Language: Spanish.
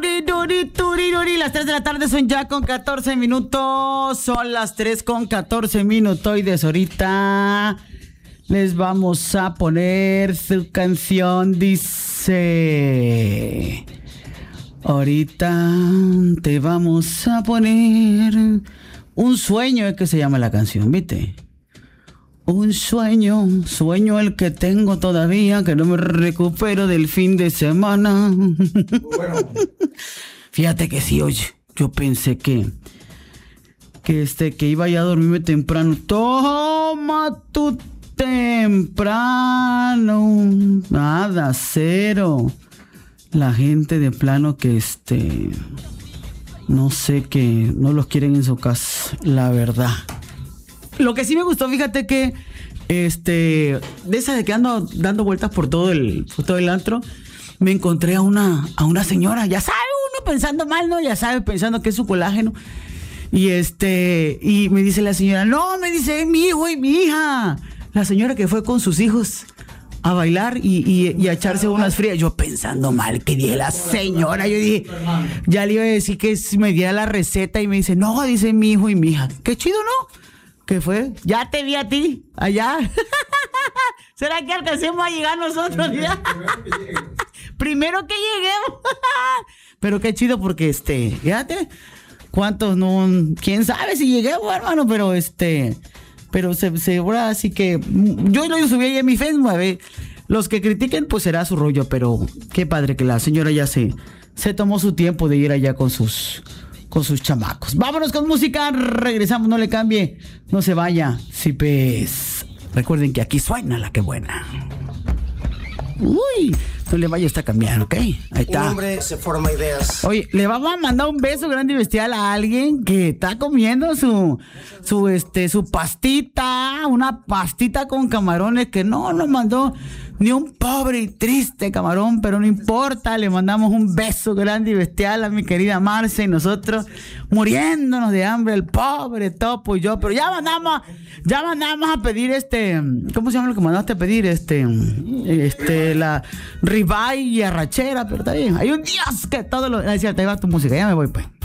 Las 3 de la tarde son ya con 14 minutos. Son las 3 con 14 minutos. Y desde ahorita les vamos a poner su canción. Dice: ahorita te vamos a poner un sueño, es que se llama la canción, ¿viste? Un sueño el que tengo todavía, que no me recupero del fin de semana. Bueno. Fíjate que sí, oye, yo pensé que iba ya a dormirme temprano. Toma tu temprano. Nada, cero. La gente de plano que no sé, que no los quieren en su casa, la verdad. Lo que sí me gustó, fíjate que de esa de que ando dando vueltas por todo el antro, me encontré a una señora, ya sabe uno pensando mal, ¿no? Ya sabe, pensando que es su colágeno. Y y me dice la señora, no, me dice, mi hijo y mi hija. La señora que fue con sus hijos a bailar y a echarse unas frías. Yo pensando mal, que dije la señora. Yo dije, ya le iba a decir que me diera la receta y me dice, no, dice mi hijo y mi hija. Qué chido, ¿no? ¿Qué fue? Ya te vi a ti, allá. ¿Será que alcancemos a llegar nosotros ya? Primero que lleguemos. Pero qué chido porque, fíjate, ¿cuántos no? ¿Quién sabe si lleguemos, hermano? Pero, pero segura, así que yo lo subí ahí en mi Facebook, a ver. Los que critiquen, pues será su rollo, pero qué padre que la señora ya se tomó su tiempo de ir allá con sus chamacos. Vámonos con música, regresamos, no le cambie, no se vaya. Sí, pues, recuerden que aquí suena la que buena. Uy, no le vaya a cambiar, ¿ok? Ahí está. Un hombre se forma ideas. Oye, le vamos a mandar un beso grande y bestial a alguien que está comiendo su pastita, una pastita con camarones, que no nos mandó ni un pobre y triste camarón, pero no importa, le mandamos un beso grande y bestial a mi querida Marce y nosotros muriéndonos de hambre, el pobre Topo y yo, pero ya mandamos a pedir ¿cómo se llama lo que mandaste a pedir? La ribeye y arrachera, pero está bien, hay un Dios que todo lo... Es cierto, ahí va tu música, ya me voy pues.